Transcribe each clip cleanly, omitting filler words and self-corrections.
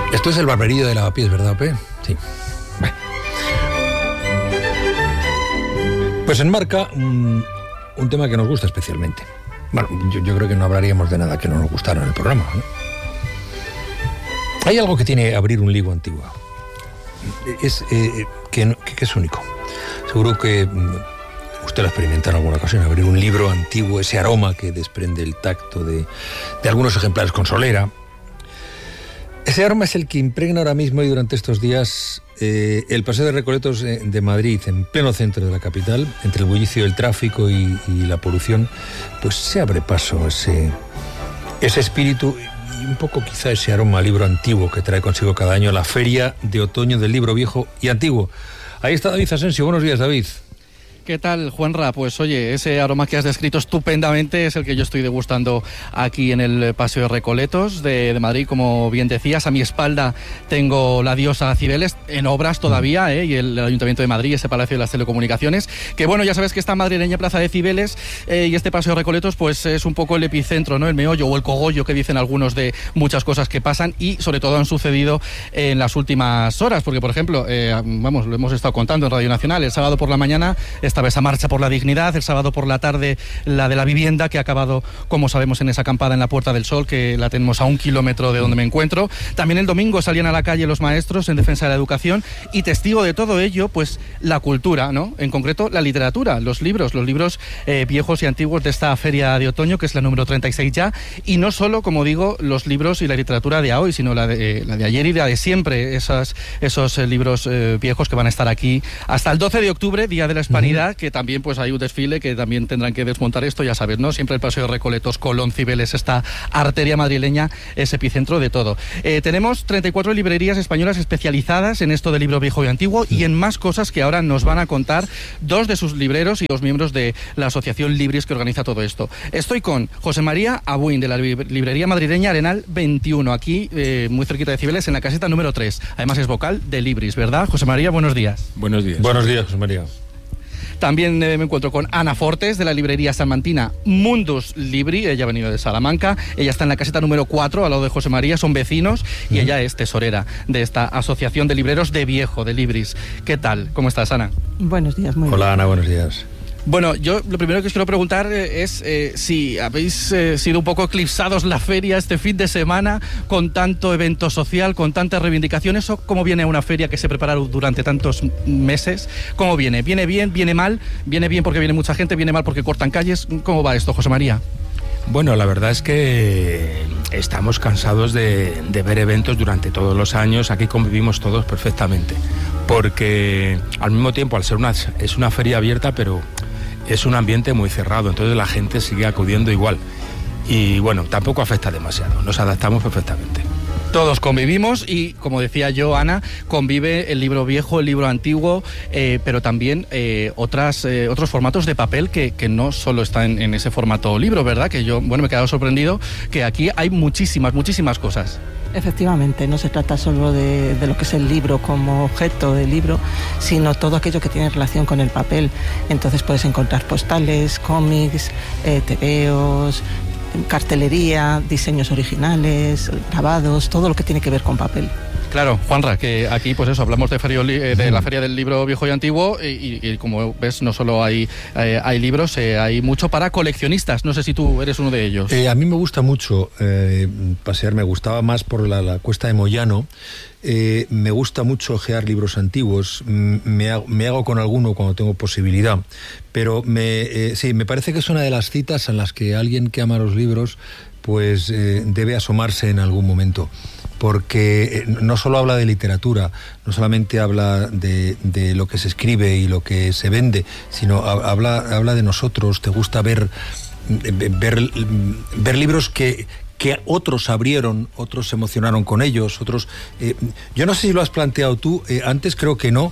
Esto es el barberillo de Lavapiés, ¿verdad, Pe? Sí. Bueno. Pues enmarca un tema que nos gusta especialmente. Bueno, yo creo que no hablaríamos de nada que no nos gustara en el programa, ¿no? Hay algo que tiene abrir un libro antiguo. Que es único. Seguro que usted lo experimenta en alguna ocasión, abrir un libro antiguo, ese aroma que desprende el tacto de algunos ejemplares con solera. Ese aroma es el que impregna ahora mismo y durante estos días el Paseo de Recoletos de Madrid, en pleno centro de la capital, entre el bullicio del tráfico y la polución, pues se abre paso ese espíritu y un poco quizá ese aroma a libro antiguo que trae consigo cada año la Feria de Otoño del Libro Viejo y Antiguo. Ahí está David Asensio. Buenos días, David. ¿Qué tal, Juanra? Pues oye, ese aroma que has descrito estupendamente es el que yo estoy degustando aquí en el Paseo de Recoletos de Madrid, como bien decías. A mi espalda tengo la diosa Cibeles, en obras todavía, y el Ayuntamiento de Madrid, ese Palacio de las Telecomunicaciones, que bueno, ya sabes que esta madrileña Plaza de Cibeles y este Paseo de Recoletos pues es un poco el epicentro, ¿no? El meollo o el cogollo que dicen algunos de muchas cosas que pasan y sobre todo han sucedido en las últimas horas, porque por ejemplo, lo hemos estado contando en Radio Nacional, el sábado por la mañana estaba esa marcha por la dignidad, el sábado por la tarde la de la vivienda, que ha acabado, como sabemos, en esa acampada en la Puerta del Sol, que la tenemos a 1 kilómetro de donde me encuentro. También el domingo salían a la calle los maestros en defensa de la educación y testigo de todo ello, pues la cultura, ¿no? En concreto la literatura, los libros viejos y antiguos de esta Feria de Otoño, que es la número 36 ya, y no solo, como digo, los libros y la literatura de hoy, sino la de ayer y la de siempre, esos libros viejos que van a estar aquí hasta el 12 de octubre, Día de la Hispanidad, que también pues hay un desfile que también tendrán que desmontar esto, ya sabes, ¿no? Siempre el Paseo de Recoletos, Colón, Cibeles, esta arteria madrileña es epicentro de todo. Tenemos 34 librerías españolas especializadas en esto de libro viejo y antiguo y en más cosas que ahora nos van a contar 2 de sus libreros y 2 miembros de la asociación Libris que organiza todo esto. Estoy con José María Abuin, de la librería madrileña Arenal 21, aquí muy cerquita de Cibeles, en la caseta número 3. Además es vocal de Libris, ¿verdad? José María, buenos días. Buenos días. Buenos días, José María. También me encuentro con Ana Fortes, de la librería salmantina Mundus Libri. Ella ha venido de Salamanca. Ella está en la caseta número 4, al lado de José María. Son vecinos y ella es tesorera de esta asociación de libreros de viejo, de Libris. ¿Qué tal? ¿Cómo estás, Ana? Buenos días, muy bien. Hola, Ana, buenos días. Bueno, yo lo primero que os quiero preguntar es si habéis sido un poco eclipsados la feria este fin de semana con tanto evento social, con tantas reivindicaciones, o cómo viene una feria que se prepara durante tantos meses. ¿Cómo viene? ¿Viene bien? ¿Viene mal? ¿Viene bien porque viene mucha gente? ¿Viene mal porque cortan calles? ¿Cómo va esto, José María? Bueno, la verdad es que estamos cansados de ver eventos durante todos los años. Aquí convivimos todos perfectamente, porque al mismo tiempo, al ser es una feria abierta, pero es un ambiente muy cerrado, entonces la gente sigue acudiendo igual. Y bueno, tampoco afecta demasiado, nos adaptamos perfectamente. Todos convivimos y, como decía yo, Ana, convive el libro viejo, el libro antiguo, pero también otros formatos de papel que no solo están en ese formato libro, ¿verdad? Que yo, me he quedado sorprendido que aquí hay muchísimas cosas. Efectivamente, no se trata solo de lo que es el libro como objeto del libro, sino todo aquello que tiene relación con el papel. Entonces puedes encontrar postales, cómics, tebeos, cartelería, diseños originales, grabados, todo lo que tiene que ver con papel. Claro, Juanra, que aquí pues eso, hablamos de la Feria del Libro Viejo y Antiguo y como ves, no solo hay libros, hay mucho para coleccionistas. No sé si tú eres uno de ellos. A mí me gusta mucho pasear, me gustaba más por la Cuesta de Moyano. Me gusta mucho ojear libros antiguos, me hago con alguno cuando tengo posibilidad, pero sí, me parece que es una de las citas en las que alguien que ama los libros pues debe asomarse en algún momento, porque no solo habla de literatura, no solamente habla de lo que se escribe y lo que se vende, sino habla de nosotros. Te gusta ver libros que otros abrieron, otros se emocionaron con ellos, otros... yo no sé si lo has planteado tú, antes creo que no,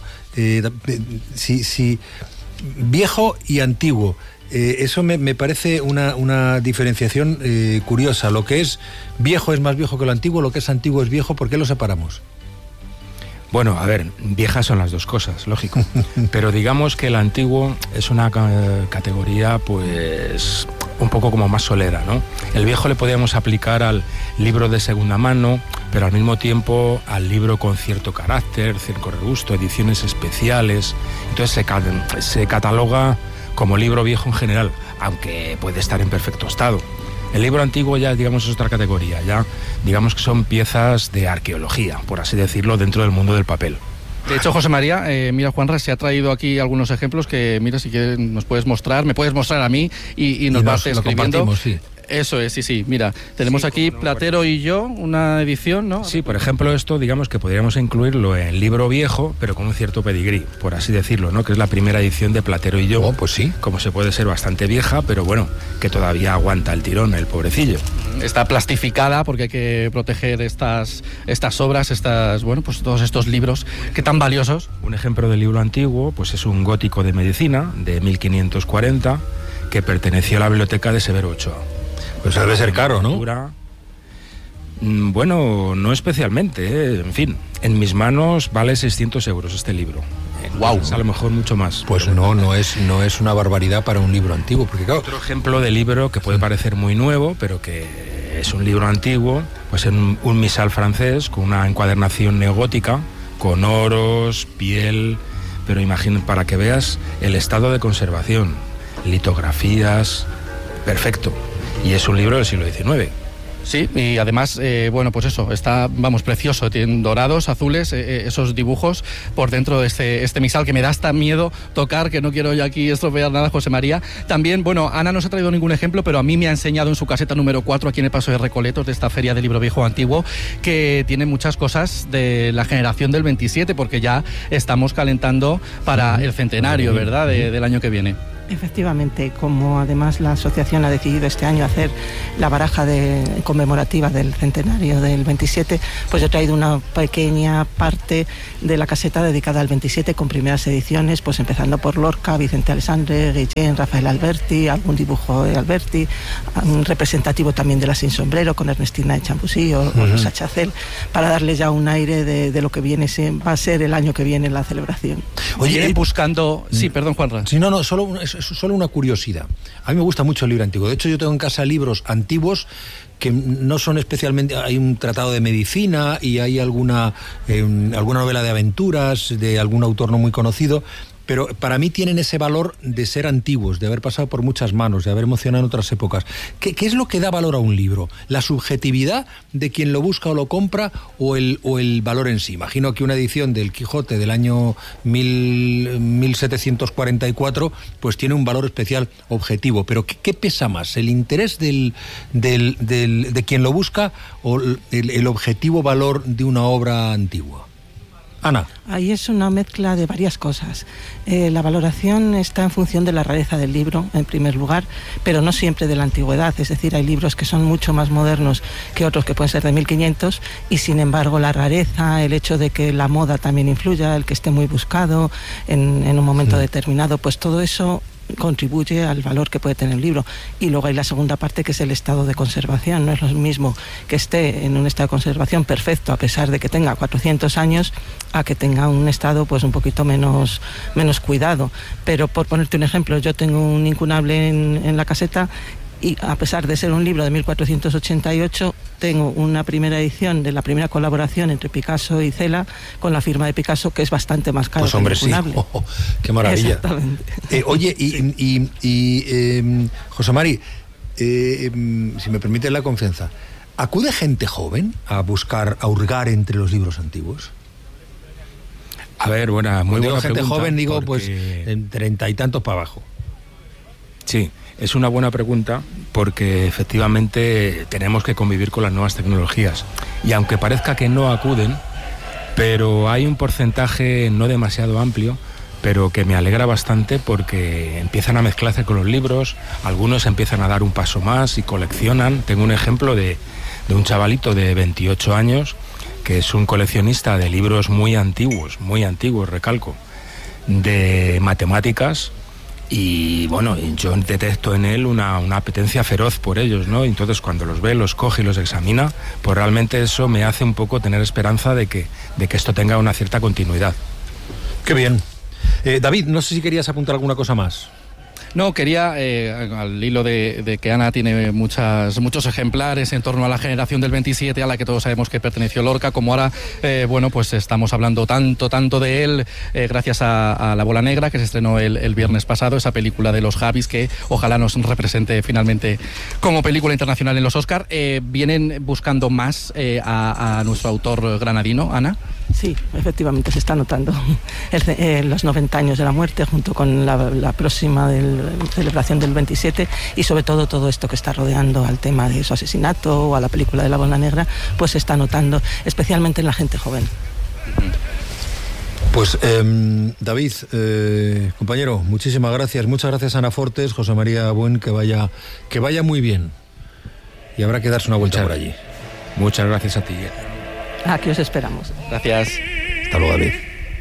si viejo y antiguo, eso me parece una diferenciación curiosa. Lo que es viejo es más viejo que lo antiguo, lo que es antiguo es viejo. ¿Por qué lo separamos? Bueno, a ver, viejas son las dos cosas, lógico, pero digamos que el antiguo es una categoría pues un poco como más solera, ¿no? El viejo le podíamos aplicar al libro de segunda mano, pero al mismo tiempo al libro con cierto carácter, cierto gusto, ediciones especiales. Entonces se cataloga como libro viejo en general, aunque puede estar en perfecto estado. El libro antiguo ya, digamos, es otra categoría, ya digamos que son piezas de arqueología, por así decirlo, dentro del mundo del papel. De hecho, José María, mira, Juanra, se ha traído aquí algunos ejemplos que, mira, si quieres nos puedes mostrar, me puedes mostrar a mí y nos vas escribiendo. Sí. Eso es, sí. Mira, tenemos aquí Platero y yo, una edición, ¿no? Sí, por ejemplo, esto, digamos que podríamos incluirlo en libro viejo, pero con un cierto pedigrí, por así decirlo, ¿no? Que es la primera edición de Platero y yo. Oh, pues sí. Como se puede ser bastante vieja, pero bueno, que todavía aguanta el tirón, el pobrecillo. Está plastificada porque hay que proteger estas obras, bueno, pues todos estos libros que tan valiosos. Un ejemplo de libro antiguo, pues es un gótico de medicina de 1540 que perteneció a la biblioteca de Severo Ochoa. Pues debe ser caro, ¿no? Bueno, no especialmente, ¿eh? En fin, en mis manos vale 600 euros este libro. Wow. A lo mejor mucho más. Pues no es una barbaridad para un libro antiguo, porque claro... Otro ejemplo de libro que puede parecer muy nuevo, pero que es un libro antiguo, pues en un misal francés con una encuadernación neogótica, con oros, piel, pero imaginen, para que veas el estado de conservación, litografías, perfecto. Y es un libro del siglo XIX. Sí, y además, bueno, pues eso, está, vamos, precioso, tienen dorados, azules, esos dibujos por dentro de este misal, que me da hasta miedo tocar, que no quiero yo aquí estropear nada, José María. También, bueno, Ana no se ha traído ningún ejemplo, pero a mí me ha enseñado en su caseta número 4, aquí en el Paso de Recoletos, de esta feria de libro viejo antiguo, que tiene muchas cosas de la generación del 27, porque ya estamos calentando para el centenario, ¿verdad?, del año que viene. Efectivamente, como además la asociación ha decidido este año hacer la baraja conmemorativa del centenario del 27, pues yo he traído una pequeña parte de la caseta dedicada al 27 con primeras ediciones, pues empezando por Lorca, Vicente Alessandre, Guillén, Rafael Alberti, algún dibujo de Alberti, un representativo también de la Sin Sombrero con Ernestina de Champusí o Rosa Chacel, para darle ya un aire de lo que viene, va a ser el año que viene la celebración. Oye, buscando... Sí, perdón, Juanra. Sí, no, solo una curiosidad. A mí me gusta mucho el libro antiguo. De hecho, yo tengo en casa libros antiguos que no son especialmente... Hay un tratado de medicina y hay alguna novela de aventuras de algún autor no muy conocido, pero para mí tienen ese valor de ser antiguos, de haber pasado por muchas manos, de haber emocionado en otras épocas. ¿Qué es lo que da valor a un libro? ¿La subjetividad de quien lo busca o lo compra o el valor en sí? Imagino que una edición del Quijote del año 1744 pues tiene un valor especial objetivo, pero ¿qué pesa más? ¿El interés de quien lo busca o el objetivo valor de una obra antigua? Ana. Ahí es una mezcla de varias cosas. La valoración está en función de la rareza del libro, en primer lugar, pero no siempre de la antigüedad. Es decir, hay libros que son mucho más modernos que otros que pueden ser de 1500 y, sin embargo, la rareza, el hecho de que la moda también influya, el que esté muy buscado en un momento determinado, pues todo eso contribuye al valor que puede tener el libro. Y luego hay la segunda parte, que es el estado de conservación. No es lo mismo que esté en un estado de conservación perfecto a pesar de que tenga 400 años a que tenga un estado pues un poquito menos cuidado. Pero por ponerte un ejemplo, yo tengo un incunable en la caseta y a pesar de ser un libro de 1488, tengo una primera edición de la primera colaboración entre Picasso y Cela con la firma de Picasso, que es bastante más caro. Pues hombre, sí. ¡Qué maravilla! Exactamente. Oye, José Mari, si me permite la confianza, ¿acude gente joven a hurgar entre los libros antiguos? A ver, muy buena gente pregunta, joven, digo, porque... pues en 30 y tantos para abajo. Sí, es una buena pregunta porque efectivamente tenemos que convivir con las nuevas tecnologías y aunque parezca que no acuden, pero hay un porcentaje no demasiado amplio, pero que me alegra bastante porque empiezan a mezclarse con los libros, algunos empiezan a dar un paso más y coleccionan. Tengo un ejemplo de un chavalito de 28 años que es un coleccionista de libros muy antiguos, recalco, de matemáticas. Y bueno, yo detecto en él una apetencia feroz por ellos, ¿no? Entonces cuando los ve, los coge y los examina, pues realmente eso me hace un poco tener esperanza de que esto tenga una cierta continuidad. Qué bien. David, no sé si querías apuntar alguna cosa más. No, quería, al hilo de que Ana tiene muchos ejemplares en torno a la generación del 27, a la que todos sabemos que perteneció Lorca, como ahora, bueno, pues estamos hablando tanto de él, gracias a La Bola Negra, que se estrenó el viernes pasado, esa película de los Javis, que ojalá nos represente finalmente como película internacional en los Oscar. ¿Vienen buscando más a nuestro autor granadino, Ana? Sí, efectivamente se está notando los 90 años de la muerte junto con la próxima celebración del 27 y sobre todo esto que está rodeando al tema de su asesinato o a la película de La Bola Negra, pues se está notando especialmente en la gente joven. Pues David, compañero, muchísimas gracias. Muchas gracias, Ana Fortes, José María Buen, que vaya muy bien. Y habrá que darse una vuelta por allí. Muchas gracias a ti. Aquí os esperamos. Gracias. Hasta luego, David.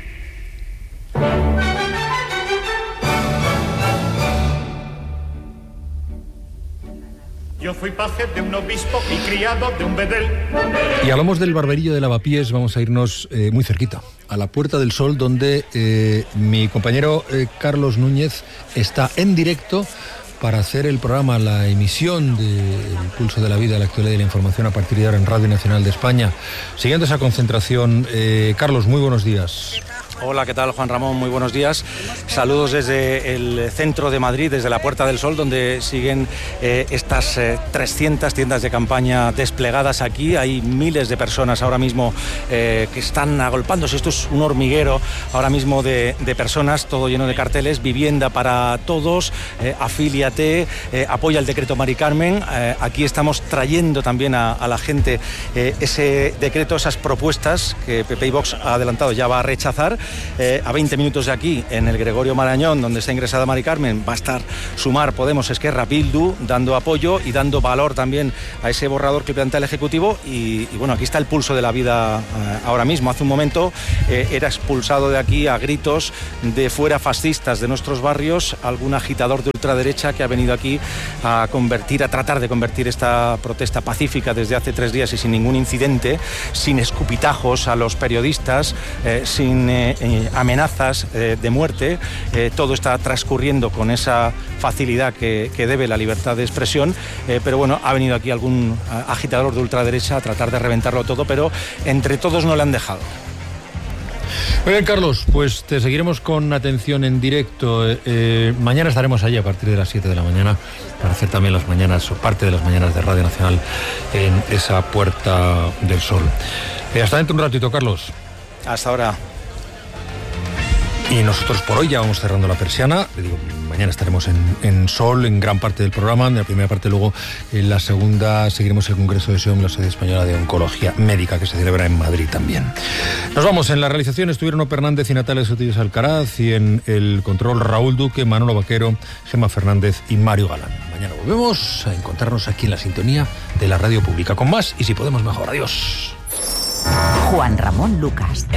Yo fui paje de un obispo y criado de un bedel. Y hablamos del barberillo de Lavapiés. Vamos a irnos muy cerquita, a la Puerta del Sol, donde mi compañero Carlos Núñez está en directo para hacer el programa, la emisión del Pulso de la Vida, la actualidad y la información a partir de ahora en Radio Nacional de España. Siguiendo esa concentración, Carlos, muy buenos días. Hola, ¿qué tal, Juan Ramón? Muy buenos días. Saludos desde el centro de Madrid, desde la Puerta del Sol, donde siguen estas 300 tiendas de campaña desplegadas aquí. Hay miles de personas ahora mismo que están agolpándose. Esto es un hormiguero ahora mismo de personas, todo lleno de carteles. Vivienda para todos, afíliate, apoya el decreto Mari Carmen. Aquí estamos trayendo también a la gente ese decreto, esas propuestas que PP y Vox ha adelantado, ya va a rechazar. A 20 minutos de aquí, en el Gregorio Marañón, donde está ingresada Mari Carmen, va a estar Sumar, Podemos, Esquerra, Bildu, dando apoyo y dando valor también a ese borrador que plantea el Ejecutivo. Y bueno, aquí está el pulso de la vida ahora mismo. Hace un momento era expulsado de aquí a gritos de fuera fascistas de nuestros barrios algún agitador de ultraderecha que ha venido aquí a tratar de convertir esta protesta pacífica desde hace 3 días y sin ningún incidente, sin escupitajos a los periodistas, sin amenazas de muerte. Todo está transcurriendo con esa facilidad que debe la libertad de expresión, pero bueno, ha venido aquí algún agitador de ultraderecha a tratar de reventarlo todo, pero entre todos no le han dejado. Muy bien, Carlos, pues te seguiremos con atención en directo. Mañana estaremos allí a partir de las 7 de la mañana para hacer también las mañanas, o parte de las mañanas de Radio Nacional en esa Puerta del Sol. Hasta dentro un ratito, Carlos. Hasta ahora. Y nosotros por hoy ya vamos cerrando la persiana. Le digo, mañana estaremos en Sol, en gran parte del programa. En la primera parte, luego en la segunda seguiremos el Congreso de SEOM, la Sociedad Española de Oncología Médica, que se celebra en Madrid también. Nos vamos. En la realización estuvieron Ope Hernández y Natalia Sotillos Alcaraz, y en el control Raúl Duque, Manolo Vaquero, Gemma Fernández y Mario Galán. Mañana volvemos a encontrarnos aquí en la sintonía de la radio pública con más y si podemos mejor. Adiós. Juan Ramón Lucas.